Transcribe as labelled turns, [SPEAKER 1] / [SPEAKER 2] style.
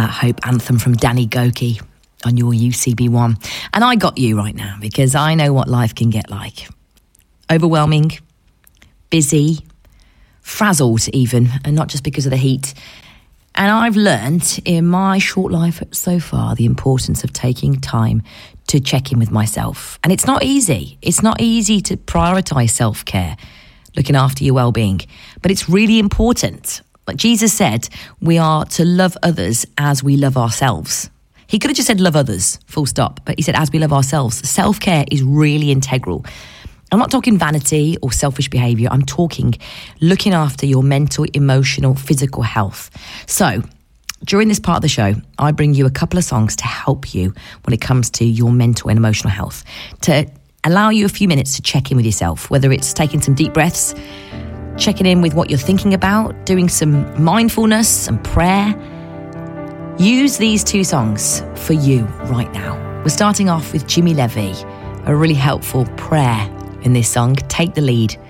[SPEAKER 1] that Hope anthem from Danny Goki on your UCB1. And I got you right now because I know what life can get like. Overwhelming, busy, frazzled even, and not just because of the heat. And I've learned in my short life so far the importance of taking time to check in with myself. And it's not easy. It's not easy to prioritise self-care, looking after your well-being. But it's really important. Like Jesus said, we are to love others as we love ourselves. He could have just said love others, full stop. But he said as we love ourselves. Self-care is really integral. I'm not talking vanity or selfish behaviour. I'm talking looking after your mental, emotional, physical health. So during this part of the show, I bring you a couple of songs to help you when it comes to your mental and emotional health, to allow you a few minutes to check in with yourself, whether it's taking some deep breaths, checking in with what you're thinking about, doing some mindfulness and prayer. Use these two songs for you right now. We're starting off with Jimmy Levy, a really helpful prayer in this song, Take the Lead.